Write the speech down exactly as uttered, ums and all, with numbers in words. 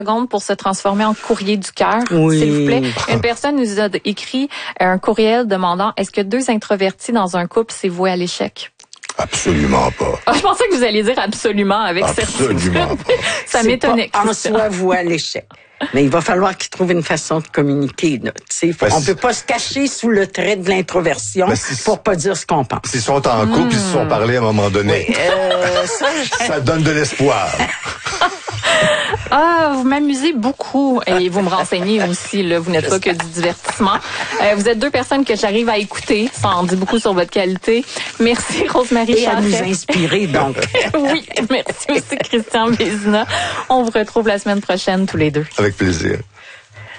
secondes pour se transformer en courrier du cœur, oui. s'il vous plaît. Une personne nous a écrit un courriel demandant est-ce que deux introvertis dans un couple, c'est voué à l'échec? Absolument pas. Ah, je pensais que vous alliez dire absolument avec absolument certitude. Pas. Ça m'étonnait. En soi voué à l'échec. Mais il va falloir qu'ils trouvent une façon de communiquer. Là. Ben, on ne peut pas se cacher sous le trait de l'introversion ben, si, pour pas dire ce qu'on pense. S'ils sont en couple, mmh. ils se sont parlé à un moment donné. Oui, euh, ça, ça donne de l'espoir. Ah, vous m'amusez beaucoup et vous me renseignez aussi. Là, vous n'êtes pas que du divertissement. Euh, vous êtes deux personnes que j'arrive à écouter. Ça en dit beaucoup sur votre qualité. Merci Rosemary Et Charret. à nous inspirer donc. Oui, merci aussi Christian Vézina. On vous retrouve la semaine prochaine tous les deux. Avec plaisir.